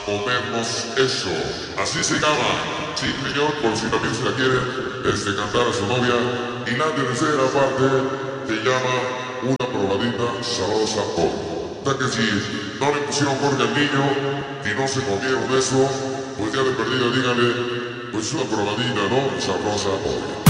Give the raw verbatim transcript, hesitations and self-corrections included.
comernos eso. Así se llama. Sí, señor, por si también se la quiere este, cantar a su novia. Y la tercera parte se llama Una probadita sabrosa hoy. O sea que si no le pusieron Jorge al niño y no se comieron eso, pues ya de perdido díganle, pues una probadita, ¿no? Sabrosa hoy.